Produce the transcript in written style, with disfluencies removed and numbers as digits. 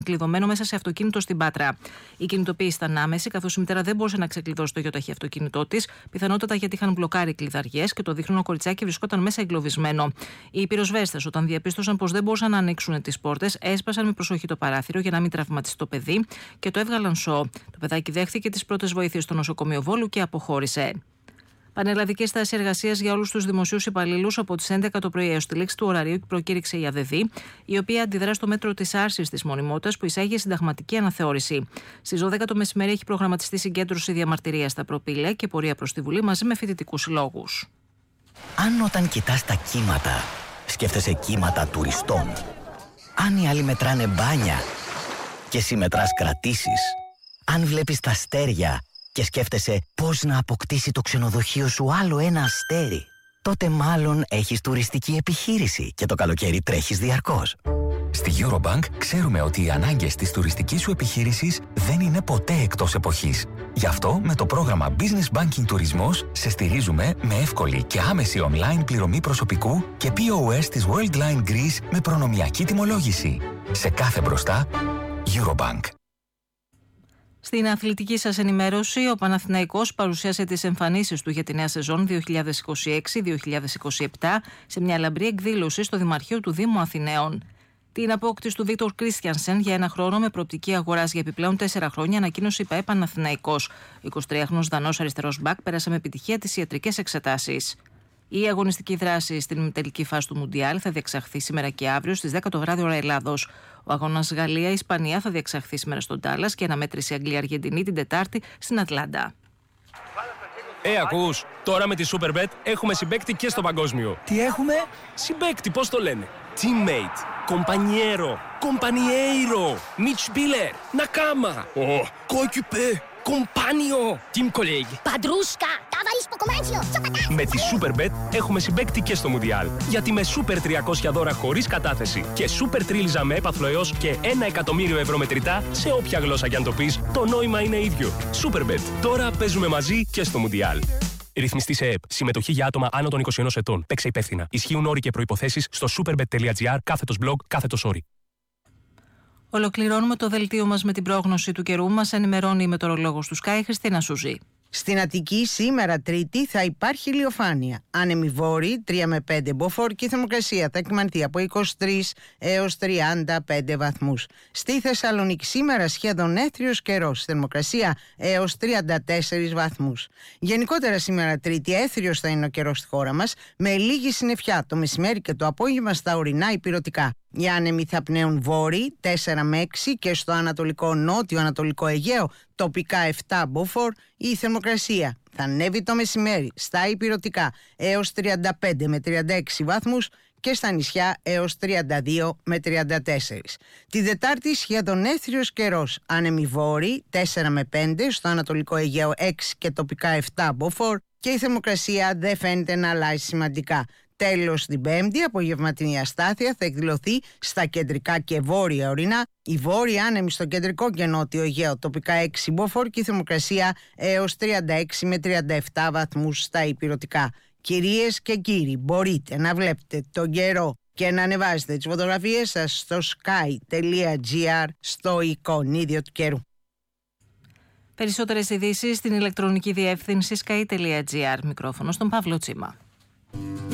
κλειδωμένο μέσα σε αυτοκίνητο στην Πάτρα. Η κινητοποίηση ήταν άμεση, καθώς η μητέρα δεν μπορούσε να ξεκλειδώσει το γιοταχή αυτοκίνητό της, πιθανότατα γιατί είχαν μπλοκάρει κλειδαριές και το δείχνο κοριτσάκι βρισκόταν μέσα εγκλωβισμένο. Οι πυροσβέστες, όταν διαπίστωσαν πως δεν μπορούσαν να ανοίξουν τις πόρτες, έσπασαν με προσοχή το παράθυρο για να μην τραυματιστεί το παιδί και το έβγαλαν σω. Το παιδάκι δέχθηκε τις πρώτες βοήθειες στο νοσοκομείο Βόλου και αποχώρησε. Πανελλαδική στάση εργασίας για όλους τους δημοσίους υπαλλήλους από τις 11 το πρωί έως τη λήξη του ωραρίου προκήρυξε η ΑΔΔ, η οποία αντιδρά στο μέτρο της άρσης της μονιμότητας που εισάγει συνταγματική αναθεώρηση. Στις 12 το μεσημέρι έχει προγραμματιστεί συγκέντρωση διαμαρτυρίας στα Προπήλαια και πορεία προς τη Βουλή μαζί με φοιτητικούς συλλόγους. Αν όταν κοιτάς τα κύματα, σκέφτεσαι κύματα τουριστών. Αν οι άλλοι μετράνε μπάνια και εσύ μετράς κρατήσεις. Αν βλέπεις τα αστέρια και σκέφτεσαι πώς να αποκτήσει το ξενοδοχείο σου άλλο ένα αστέρι, τότε μάλλον έχεις τουριστική επιχείρηση και το καλοκαίρι τρέχεις διαρκώς. Στη Eurobank ξέρουμε ότι οι ανάγκες της τουριστικής σου επιχείρησης δεν είναι ποτέ εκτός εποχής. Γι' αυτό με το πρόγραμμα Business Banking Τουρισμός σε στηρίζουμε με εύκολη και άμεση online πληρωμή προσωπικού και POS της Worldline Greece με προνομιακή τιμολόγηση. Σε κάθε μπροστά, Eurobank. Στην αθλητική σας ενημέρωση, ο Παναθηναϊκός παρουσίασε τις εμφανίσεις του για τη νέα σεζόν 2026-2027 σε μια λαμπρή εκδήλωση στο Δημαρχείο του Δήμου Αθηναίων. Την απόκτηση του Βίκτορ Κρίστιανσεν για ένα χρόνο με προοπτική αγοράς για επιπλέον 4 χρόνια ανακοίνωσε η ΠαΕ Παναθηναϊκός. Ο 23χρονος Δανός αριστερός μπακ πέρασε με επιτυχία τις ιατρικές εξετάσεις. Η αγωνιστική δράση στην τελική φάση του Μουντιάλ θα διεξαχθεί σήμερα και αύριο στις 10 το βράδυ ώρα Ελλάδος. Ο αγώνας Γαλλία-Ισπανία θα διεξαχθεί σήμερα στον Ντάλλας και αναμέτρηση Αγγλία-Αργεντινή την Τετάρτη στην Ατλάντα. Ακούς, τώρα με τη Superbet έχουμε συμπαίκτη και στο παγκόσμιο. Τι έχουμε? Συμπαίκτη, πώς το λένε? Teammate, compañero, compañeiro, Mitspieler, Nakama, coéquipier, compagno, team colleague. Padrusca, ταβαρίσκο κομμάτσιο. Με τη Superbet έχουμε συμπαίκτη και στο Μουντιάλ. Γιατί με Super 300 δώρα χωρίς κατάθεση και Super Τρίλιζα με έπαθλο έως και 1 εκατομμύριο ευρώ μετρητά σε όποια γλώσσα κι αν το πεις, το νόημα είναι ίδιο. Superbet. Τώρα παίζουμε μαζί και στο Μουντιάλ. Ρυθμιστή σε ΕΕΠ. Συμμετοχή για άτομα άνω των 21 ετών. Παίξε υπεύθυνα. Ισχύουν όροι και προϋποθέσεις στο superbet.gr/blog/όροι. Ολοκληρώνουμε το δελτίο μας με την πρόγνωση του καιρού. Μας ενημερώνει η μετεωρολόγος του Sky, Χριστίνα Σουζή. Στην Αττική σήμερα Τρίτη θα υπάρχει ηλιοφάνεια. Άνεμοι βόρειοι 3 με 5 μποφόρ και η θερμοκρασία θα εκκυμανθεί από 23 έως 35 βαθμούς. Στη Θεσσαλονίκη σήμερα σχεδόν έθριος καιρός, θερμοκρασία έως 34 βαθμούς. Γενικότερα σήμερα Τρίτη έθριος θα είναι ο καιρός στη χώρα μας, με λίγη συννεφιά το μεσημέρι και το απόγευμα στα ορεινά ηπειρωτικά. Οι άνεμοι θα πνέουν βόρειοι 4 με 6 και στο ανατολικό νότιο-ανατολικό Αιγαίο τοπικά 7 μποφόρ. Η θερμοκρασία θα ανέβει το μεσημέρι στα ηπειρωτικά έως 35 με 36 βαθμούς και στα νησιά έως 32 με 34. Τη Δετάρτη σχεδόν έθριος καιρός, άνεμοι βόρειοι 4 με 5, στο ανατολικό Αιγαίο 6 και τοπικά 7 μποφόρ και η θερμοκρασία δεν φαίνεται να αλλάζει σημαντικά. Τέλος, την Πέμπτη, απογευματινή αστάθεια θα εκδηλωθεί στα κεντρικά και βόρεια ορεινά. Οι βόρειοι άνεμοι στο κεντρικό και νότιο Αιγαίο τοπικά 6 μποφόρ και η θερμοκρασία έως 36 με 37 βαθμούς στα ηπειρωτικά. Κυρίες και κύριοι, μπορείτε να βλέπετε τον καιρό και να ανεβάζετε τις φωτογραφίες σας στο sky.gr στο εικονίδιο του καιρού. Περισσότερες ειδήσεις στην ηλεκτρονική διεύθυνση sky.gr. Μικρόφωνο στον Παύλο Τσίμα.